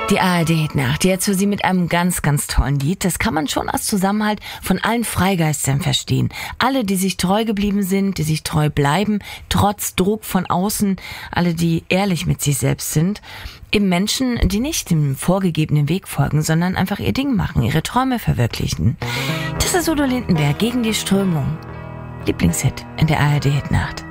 Die ARD-Hitnacht, jetzt für Sie mit einem ganz, ganz tollen Lied. Das kann man schon als Zusammenhalt von allen Freigeistern verstehen. Alle, die sich treu geblieben sind, die sich treu bleiben, trotz Druck von außen. Alle, die ehrlich mit sich selbst sind. Eben Menschen, die nicht dem vorgegebenen Weg folgen, sondern einfach ihr Ding machen, ihre Träume verwirklichen. Das ist Udo Lindenberg gegen die Strömung. Lieblingshit in der ARD-Hitnacht.